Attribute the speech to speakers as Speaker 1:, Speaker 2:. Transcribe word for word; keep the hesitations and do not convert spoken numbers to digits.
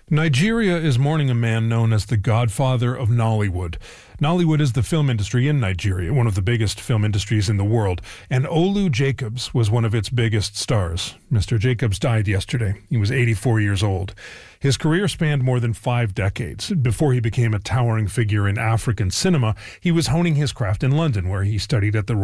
Speaker 1: Nigeria is mourning a man known as the godfather of Nollywood. Nollywood is the film industry in Nigeria, one of the biggest film industries in the world, and Olu Jacobs was one of its biggest stars. Mister Jacobs died yesterday. He was eighty-four years old. His career spanned more than five decades. Before he became a towering figure in African cinema, he was honing his craft in London, where he studied at the Royal